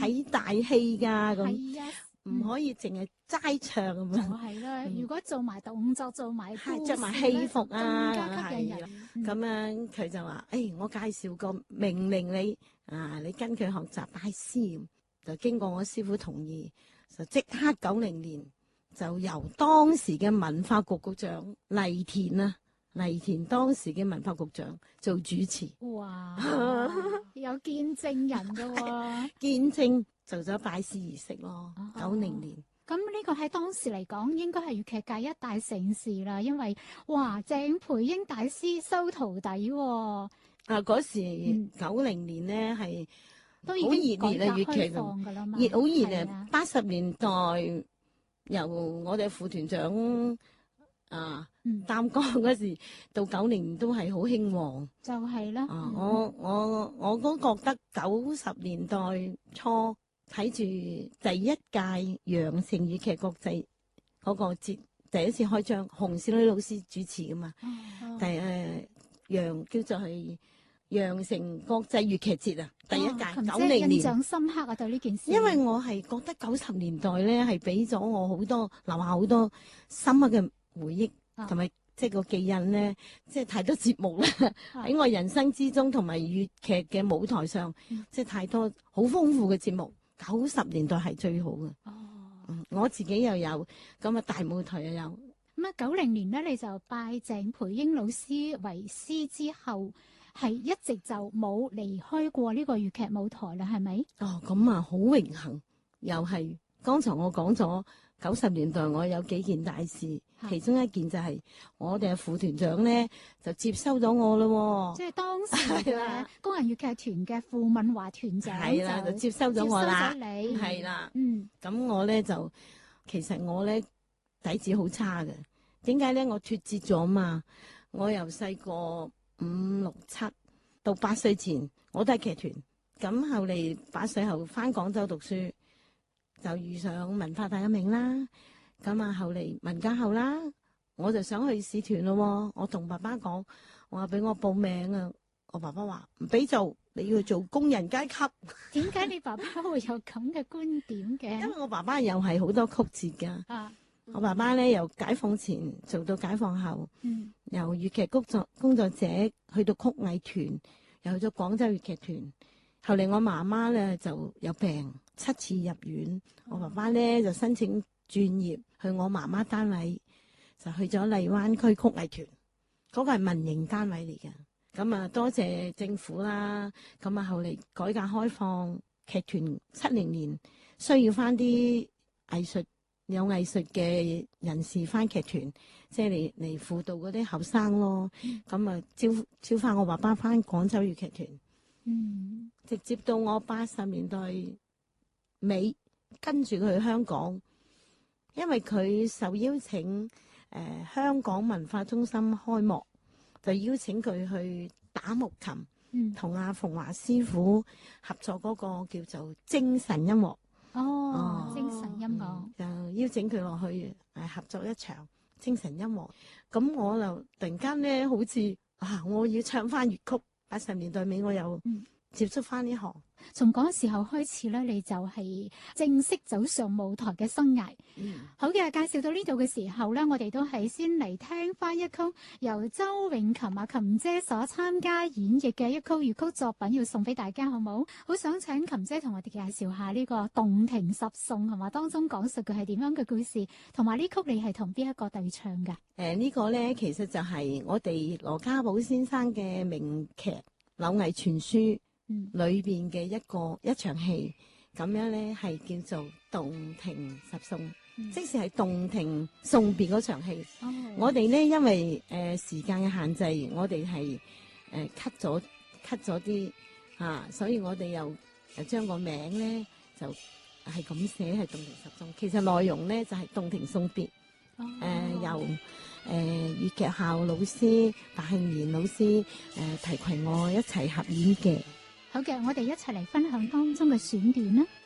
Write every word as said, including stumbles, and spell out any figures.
睇大戲㗎咁， 係啊， 唔可以淨係齋唱咁就樣。 係啦。 嗯如果做埋動作，做埋故係着埋事咧戲服啊， 更加吸引人。嗯咁樣佢就話：，誒、我介紹個命令你啊，你跟佢學習拜師。就經過我師傅同意，就即刻九零年就由當時嘅文化局局長黎田啊，黎田當時嘅文化局長做主持， 哇，有見證人㗎喎。 見證做咗拜師儀式咯。九零、 哦年。 咁呢個喺當時嚟講，應該係粵劇界一大盛事啦。因為哇，鄭培英大師收徒弟喎、 啊，嗰時嗯九零年咧係都已好熱經改革烈啊，粵劇開咁放㗎啦嘛。 熱好熱係啊！八十年代由我哋副團長啊嗯， 擔綱嗰時到九零年都係好興旺就係啦。 啊！ 嗯我我我都覺得九十年代初睇住第一屆羊城粵劇國際嗰個節第一次開張，洪少女老師主持噶嘛， 哦第誒羊叫做係羊城國際粵劇節啊，第一屆哦琴九零年。 姐印象深刻啊！對呢件事， 因為我係覺得九十年代咧係俾咗我好多留下好多深刻嘅回憶， 啊同埋即係個記印咧，即係太多節目啦喺我人生之中，同埋粵劇嘅舞台上， 嗯即係太多好豐富嘅節目。九十年代係最好嘅， 哦。 嗯，我自己又有咁啊大舞台又有， 咁啊，九零年咧你就拜鄭培英老師為師之後，係一直就冇離開過呢個粵劇舞台啦，係咪？ 哦咁啊好榮幸，又係剛才我講咗九十年代我有幾件大事，其中一件就係我哋嘅副團長咧就接收咗我咯喎。 即係當時嘅係啦工人粵劇團嘅傅敏華團長係啦，就接收咗我啦， 接收咗你係啦。 嗯， 咁我咧就其實我咧底子好差嘅，點解咧？我脱節咗嘛，我由細個五六七到八歲前我都係劇團，咁後嚟八歲後翻廣州讀書，就遇上文化大革命啦，咁啊後嚟文革後啦，我就想去使團咯，我同爸爸講，我話俾我報名啊，我爸爸話唔俾做，你要做工人階級。 點解你爸爸會有咁嘅觀點嘅？ 因為我爸爸又係好多曲折㗎， 啊， 我爸爸咧由解放前做到解放後， 嗯， 由粵劇工作工作者去到曲藝團，又去咗廣州粵劇團。後嚟我媽媽咧就有病，七次入院。我爸爸咧就申請轉業去我媽媽單位，就去咗荔灣區曲藝團，嗰、個係民營單位嚟嘅。咁啊，多謝政府啦。咁啊，後嚟改革開放，劇團七零年需要翻啲藝術有藝術嘅人士翻劇團，即係嚟嚟輔導嗰啲後生咯。咁啊，招招翻我爸爸翻廣州粵劇團。 嗯， 直接到我八十年代尾，跟住佢去香港，因為佢受邀請，誒、呃、香港文化中心開幕，就邀請佢去打木琴， 嗯， 同阿馮華師傅合作嗰個叫做精神音樂， 哦， 哦精神音樂， 就邀請佢落去誒合作一場精神音樂。咁我就突然間咧，好似啊，我要唱翻粵曲。八十年代尾我又接觸翻呢行。 從嗰時候開始咧，你就係正式走上舞台嘅生涯。 嗯， 好嘅，介紹到呢度嘅時候咧，我哋都係先嚟聽翻一曲由周詠琴啊琴姐所參加演繹嘅一曲粵曲作品，要送俾大家，好冇？好想請琴姐同我哋介紹下呢個《洞庭十頌》，係嘛？當中講述嘅係點樣嘅故事，同埋呢曲你係同邊一個對唱㗎？ 誒、呃這個、呢個咧，其實就係我哋羅家寶先生嘅名劇《柳毅傳書》 嗯裏邊嘅一個一場戲，咁樣咧係叫做《洞庭十頌》， 嗯即使係洞庭送別嗰場戲。 哦， 我哋咧因為誒、呃、時間嘅限制，我哋係誒 cut 咗 cut 咗啲啊，所以我哋又誒將個名咧就係咁寫係《洞庭十頌》，其實內容咧就係、是《洞庭送別》。 哦誒、呃、由誒、呃、粵劇校老師白慶賢老師誒、呃、提攜我一齊合演嘅。 好嘅，我哋一齊嚟分享當中嘅選段啦。